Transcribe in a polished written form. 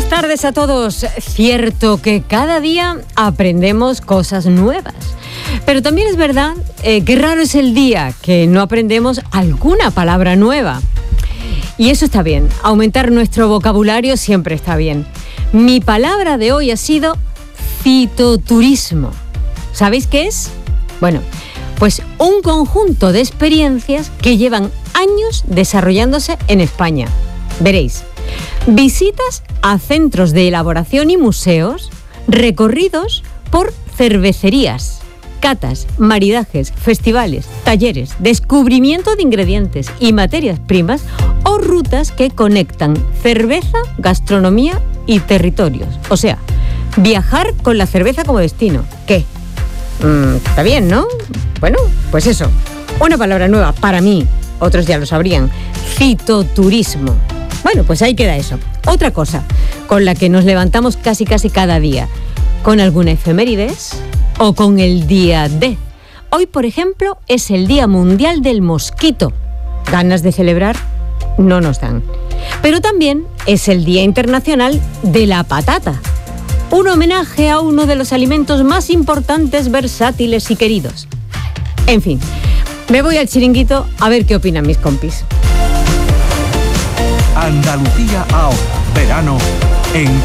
Buenas tardes a todos. Cierto que cada día aprendemos cosas nuevas, pero también es verdad que raro es el día que no aprendemos alguna palabra nueva. Y eso está bien, aumentar nuestro vocabulario siempre está bien. Mi palabra de hoy ha sido fitoturismo. ¿Sabéis qué es? Bueno, pues un conjunto de experiencias que llevan años desarrollándose en España. Veréis, visitas a centros de elaboración y museos, recorridos por cervecerías, catas, maridajes, festivales, talleres, descubrimiento de ingredientes y materias primas o rutas que conectan cerveza, gastronomía y territorios. O sea, viajar con la cerveza como destino. ¿Qué? Está bien, ¿no? Bueno, pues eso. Una palabra nueva para mí, otros ya lo sabrían. Fitoturismo. Bueno, pues ahí queda eso. Otra cosa con la que nos levantamos casi cada día. ¿Con alguna efemérides? ¿O con el día de? Hoy, por ejemplo, es el Día Mundial del Mosquito. ¿Ganas de celebrar? No nos dan. Pero también es el Día Internacional de la Patata. Un homenaje a uno de los alimentos más importantes, versátiles y queridos. En fin, me voy al chiringuito a ver qué opinan mis compis. Andalucía ahora, verano en